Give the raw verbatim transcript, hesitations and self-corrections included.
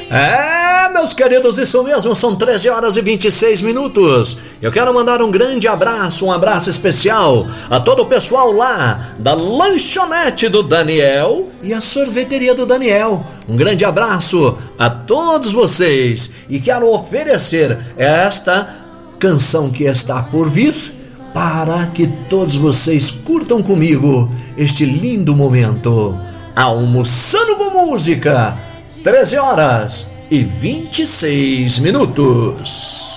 É, meus queridos, isso mesmo, são treze horas e vinte e seis minutos. Eu quero mandar um grande abraço, um abraço especial a todo o pessoal lá da lanchonete do Daniel e a sorveteria do Daniel. Um grande abraço a todos vocês e quero oferecer esta canção que está por vir para que todos vocês curtam comigo este lindo momento. Almoçando com música. treze horas e vinte e seis minutos.